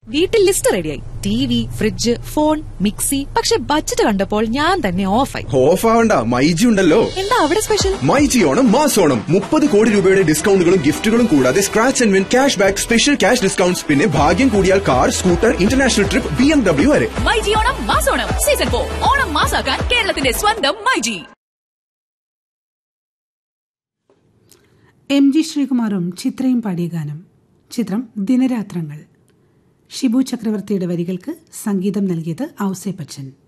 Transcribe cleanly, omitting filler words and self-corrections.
വീട്ടിൽ ലിസ്റ്റ് റെഡിയായി. TV, fridge, phone, mixie. പക്ഷെ ബഡ്ജറ്റ് കണ്ടപ്പോൾ ഞാൻ തന്നെ ഓഫായി. ഓഫ് ആവണ്ട, മൈജി ഉണ്ടല്ലോ. എന്താ അവിടെ സ്പെഷ്യൽ? മൈജി ഓണം മാസോണം 30 കോടി രൂപയുടെ ഡിസ്കൗണ്ടുകളും ഗിഫ്റ്റുകളും കൂടാതെ scratch and win, cash back, special cash discounts, പിന്നെ ഭാഗ്യം കൂടിയാൽ car, scooter, international trip, BMW വരെ. മൈജി ഓണം മാസോണം സീസൺ 4 ഓണം മാസാക്കാൻ കേരളത്തിന്റെ സ്വന്തം മൈജി. MG ശ്രീകുമാറും ചിത്രയും പാടിയ ഗാനം. ചിത്രം ദിനരാത്രങ്ങൾ. ഷിബു ചക്രവർത്തിയുടെ വരികൾക്ക് സംഗീതം നൽകിയത് ഔസേ ബച്ചൻ.